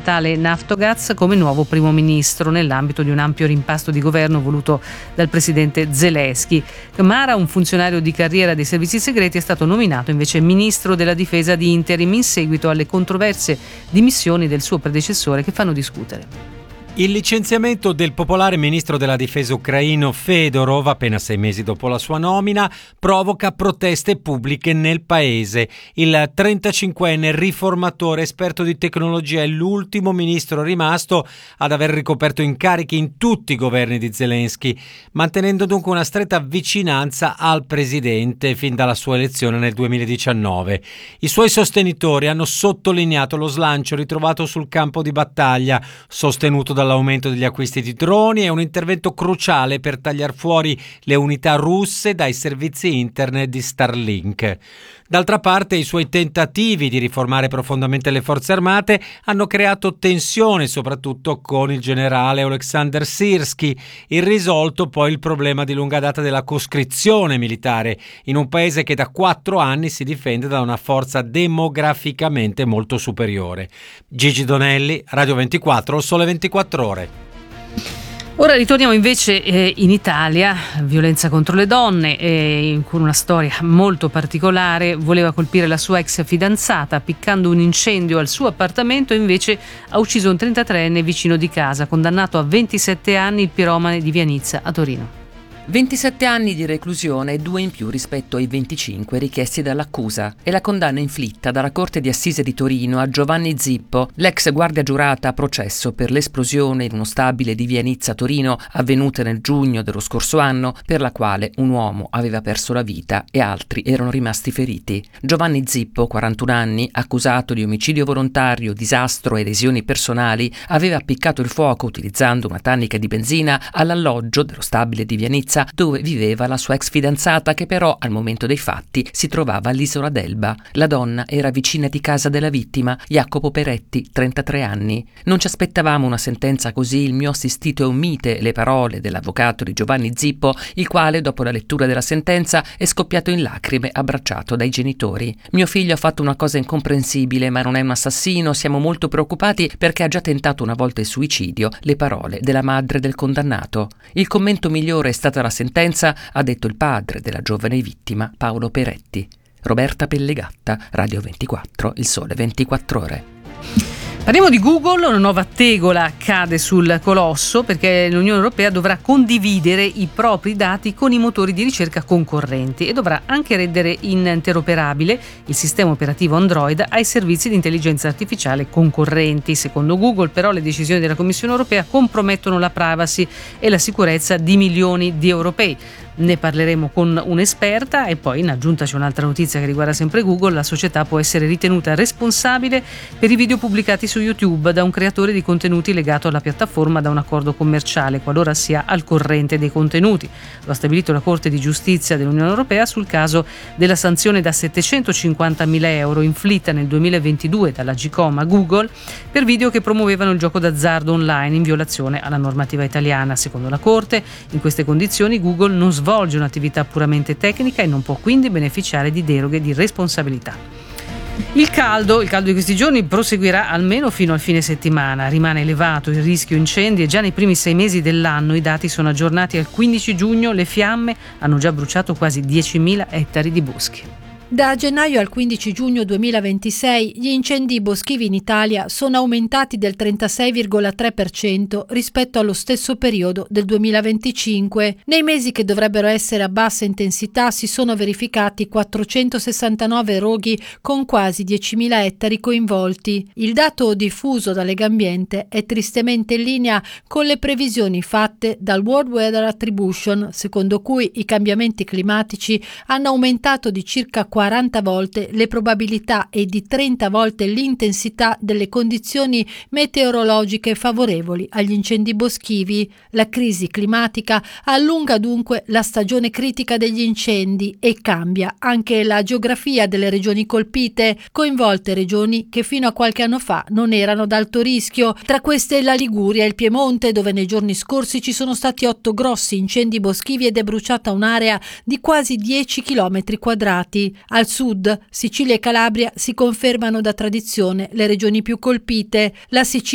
statale Naftogaz come nuovo primo ministro nell'ambito di un ampio rimpasto di governo voluto dal presidente Zelensky. Mara, un funzionario di carriera dei servizi segreti, è stato nominato invece ministro della difesa di interim in seguito alle controverse dimissioni del suo predecessore che fanno discutere. Il licenziamento del popolare ministro della difesa ucraino Fedorov, appena 6 mesi dopo la sua nomina, provoca proteste pubbliche nel paese. Il 35enne riformatore esperto di tecnologia è l'ultimo ministro rimasto ad aver ricoperto incarichi in tutti i governi di Zelensky, mantenendo dunque una stretta vicinanza al presidente fin dalla sua elezione nel 2019. I suoi sostenitori hanno sottolineato lo slancio ritrovato sul campo di battaglia, sostenuto dall'aumento degli acquisti di droni e un intervento cruciale per tagliar fuori le unità russe dai servizi internet di Starlink. D'altra parte, i suoi tentativi di riformare profondamente le forze armate hanno creato tensione, soprattutto con il generale Oleksandr Syrskyi, irrisolto poi il problema di lunga data della coscrizione militare in un paese che da 4 anni si difende da una forza demograficamente molto superiore. Gigi Donelli, Radio 24, Sole 24 Ore. Ora ritorniamo invece in Italia, violenza contro le donne, con una storia molto particolare. Voleva colpire la sua ex fidanzata appiccando un incendio al suo appartamento e invece ha ucciso un 33enne vicino di casa, condannato a 27 anni il piromane di Vianizza a Torino. 27 anni di reclusione, 2 in più rispetto ai 25 richiesti dall'accusa, e la condanna inflitta dalla Corte di Assise di Torino a Giovanni Zippo, l'ex guardia giurata a processo per l'esplosione in uno stabile di Vianizza Torino avvenuta nel giugno dello scorso anno, per la quale un uomo aveva perso la vita e altri erano rimasti feriti. Giovanni Zippo, 41 anni, accusato di omicidio volontario, disastro e lesioni personali, aveva appiccato il fuoco utilizzando una tannica di benzina all'alloggio dello stabile di Vianizza, dove viveva la sua ex fidanzata, che però al momento dei fatti si trovava all'isola d'Elba. La donna era vicina di casa della vittima, Jacopo Peretti, 33 anni. Non ci aspettavamo una sentenza così, il mio assistito è un mite, le parole dell'avvocato di Giovanni Zippo, il quale dopo la lettura della sentenza è scoppiato in lacrime abbracciato dai genitori. Mio figlio ha fatto una cosa incomprensibile, ma non è un assassino, siamo molto preoccupati perché ha già tentato una volta il suicidio, le parole della madre del condannato. Il commento migliore è stata la sentenza, ha detto il padre della giovane vittima, Paolo Peretti. Roberta Pellegatta, Radio 24, Il Sole 24 Ore. Parliamo di Google. Una nuova tegola cade sul colosso perché l'Unione Europea dovrà condividere i propri dati con i motori di ricerca concorrenti e dovrà anche rendere interoperabile il sistema operativo Android ai servizi di intelligenza artificiale concorrenti. Secondo Google, però, le decisioni della Commissione Europea compromettono la privacy e la sicurezza di milioni di europei. Ne parleremo con un'esperta. E poi in aggiunta c'è un'altra notizia che riguarda sempre Google. La società può essere ritenuta responsabile per i video pubblicati su YouTube da un creatore di contenuti legato alla piattaforma da un accordo commerciale, qualora sia al corrente dei contenuti. Lo ha stabilito la Corte di Giustizia dell'Unione Europea sul caso della sanzione da 750.000 euro inflitta nel 2022 dalla Gcom a Google per video che promuovevano il gioco d'azzardo online in violazione alla normativa italiana. Secondo la Corte, in queste condizioni Google non svolge un'attività puramente tecnica e non può quindi beneficiare di deroghe di responsabilità. Il caldo di questi giorni proseguirà almeno fino al fine settimana. Rimane elevato il rischio incendi e già nei primi 6 mesi dell'anno, i dati sono aggiornati al 15 giugno, le fiamme hanno già bruciato quasi 10.000 ettari di boschi. Da gennaio al 15 giugno 2026 gli incendi boschivi in Italia sono aumentati del 36,3% rispetto allo stesso periodo del 2025. Nei mesi che dovrebbero essere a bassa intensità si sono verificati 469 roghi con quasi 10.000 ettari coinvolti. Il dato diffuso da Legambiente è tristemente in linea con le previsioni fatte dal World Weather Attribution, secondo cui i cambiamenti climatici hanno aumentato di circa 40 volte le probabilità e di 30 volte l'intensità delle condizioni meteorologiche favorevoli agli incendi boschivi. La crisi climatica allunga dunque la stagione critica degli incendi e cambia anche la geografia delle regioni colpite, coinvolte regioni che fino a qualche anno fa non erano ad alto rischio. Tra queste la Liguria e il Piemonte, dove nei giorni scorsi ci sono stati 8 grossi incendi boschivi ed è bruciata un'area di quasi 10 km quadrati. Al sud, Sicilia e Calabria si confermano da tradizione le regioni più colpite. La Sicilia